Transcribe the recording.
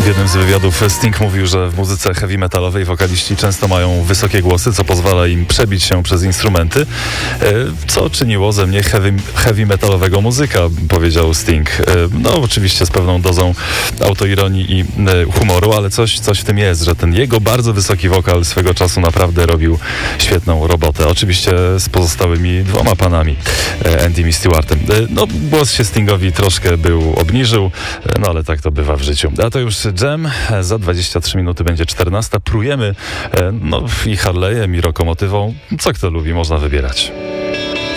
jednym z wywiadów Sting mówił, że w muzyce heavy metalowej wokaliści często mają wysokie głosy, co pozwala im przebić się przez instrumenty, co czyniło ze mnie heavy metalowego muzyka, powiedział Sting. No oczywiście z pewną dozą autoironii i humoru, ale coś w tym jest, że ten jego bardzo wysoki wokal swego czasu naprawdę robił świetną robotę. Oczywiście z pozostałymi dwoma panami, Andym i Stewartem. No głos się Stingowi troszkę był obniżył, no ale tak to bywa w życiu. A to już Jam, za 23 minuty będzie 14. Prujemy, no i Harley'em, i Rokomotywą. Co kto lubi, można wybierać.